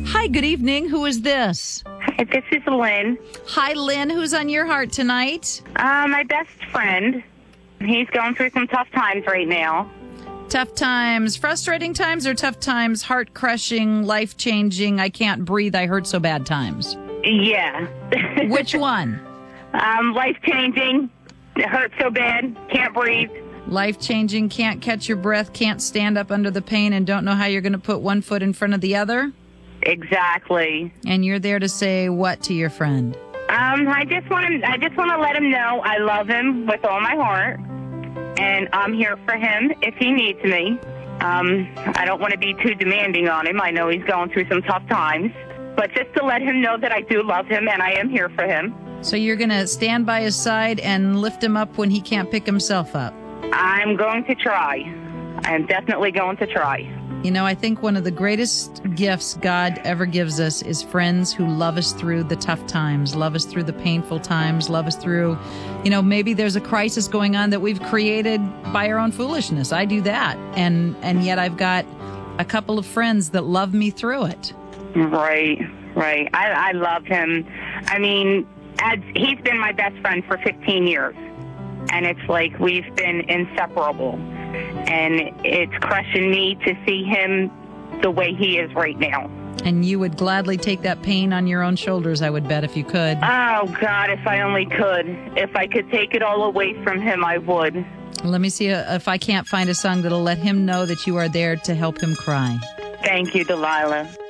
Hi, good evening. Who is this? Hi, this is Lynn. Hi, Lynn. Who's on your heart tonight? My best friend. He's going through some tough times right now. Tough times, frustrating times, or tough times, heart-crushing, life-changing, I can't breathe, I hurt so bad times? Yeah. Which one? Life-changing. It hurts so bad. Can't breathe. Life-changing, can't catch your breath, can't stand up under the pain, and don't know how you're going to put one foot in front of the other? Exactly. And you're there to say what to your friend? I just want to let him know I love him with all my heart, and I'm here for him if he needs me. I don't want to be too demanding on him. I know he's going through some tough times, but just to let him know that I do love him and I am here for him. So you're going to stand by his side and lift him up when he can't pick himself up? I'm going to try. I'm definitely going to try. You know, I think one of the greatest gifts God ever gives us is friends who love us through the tough times, love us through the painful times, love us through, you know, maybe there's a crisis going on that we've created by our own foolishness. I do that. And yet I've got a couple of friends that love me through it. Right. I love him. I mean, he's been my best friend for 15 years. And it's like we've been inseparable. And it's crushing me to see him the way he is right now. And you would gladly take that pain on your own shoulders, I would bet, if you could. Oh, God, if I only could. If I could take it all away from him, I would. Let me see if I can't find a song that'll let him know that you are there to help him cry. Thank you, Delilah.